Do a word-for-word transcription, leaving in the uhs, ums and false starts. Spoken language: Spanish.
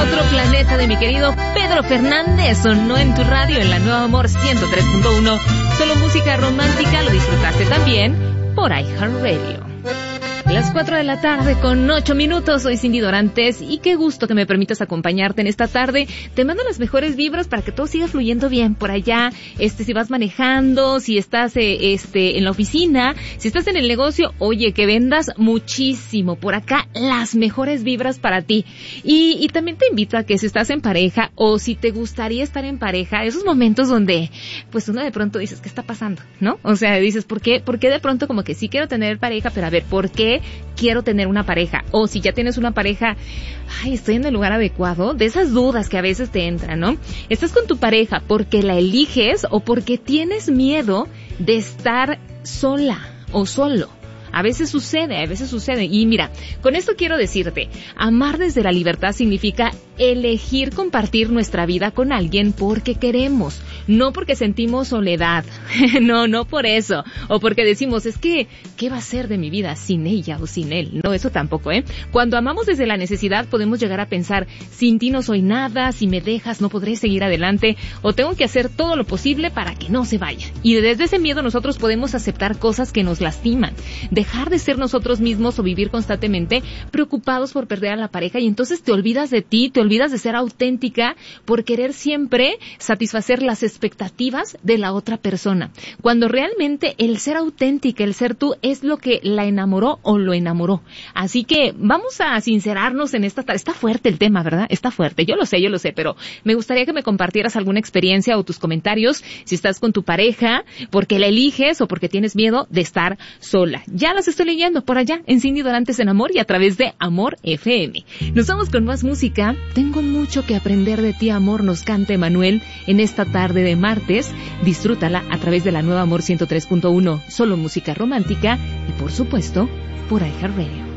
Otro planeta de mi querido Pedro Fernández sonó en tu radio en la Nueva Amor ciento tres punto uno. Solo música romántica, lo disfrutaste también por iHeartRadio. Las cuatro de la tarde con ocho minutos, soy Cindy Dorantes y qué gusto que me permitas acompañarte en esta tarde. Te mando las mejores vibras para que todo siga fluyendo bien por allá, este, si vas manejando, si estás eh, este en la oficina, si estás en el negocio, oye, que vendas muchísimo. Por acá, las mejores vibras para ti. Y, y también te invito a que si estás en pareja o si te gustaría estar en pareja, esos momentos donde, pues uno de pronto dices, ¿qué está pasando? ¿No? O sea, dices, ¿por qué? ¿Por qué de pronto como que sí quiero tener pareja, pero a ver, ¿por qué quiero tener una pareja? O si ya tienes una pareja, ay, estoy en el lugar adecuado, de esas dudas que a veces te entran, ¿no? Estás con tu pareja porque la eliges o porque tienes miedo de estar sola o solo. A veces sucede, a veces sucede. Y mira, con esto quiero decirte, amar desde la libertad significa elegir compartir nuestra vida con alguien porque queremos, no porque sentimos soledad. No, no por eso. O porque decimos, es que, ¿qué va a ser de mi vida sin ella o sin él? No, eso tampoco, ¿eh? Cuando amamos desde la necesidad podemos llegar a pensar, sin ti no soy nada, si me dejas no podré seguir adelante, o tengo que hacer todo lo posible para que no se vaya. Y desde ese miedo nosotros podemos aceptar cosas que nos lastiman, dejar de ser nosotros mismos o vivir constantemente preocupados por perder a la pareja, y entonces te olvidas de ti, te olvidas de ser auténtica por querer siempre satisfacer las expectativas de la otra persona, cuando realmente el ser auténtica, el ser tú es lo que la enamoró o lo enamoró. Así que vamos a sincerarnos en esta tarde. Está fuerte el tema, ¿verdad? Está fuerte, yo lo sé, yo lo sé, pero me gustaría que me compartieras alguna experiencia o tus comentarios si estás con tu pareja, porque la eliges o porque tienes miedo de estar sola. Ya las estoy leyendo por allá en Cindy Dorantes en Amor y a través de Amor F M. Nos vamos con más música. Tengo mucho que aprender de ti, amor, nos canta Emanuel en esta tarde de martes. Disfrútala a través de la Nueva Amor ciento tres punto uno, solo música romántica y por supuesto por iHeartRadio.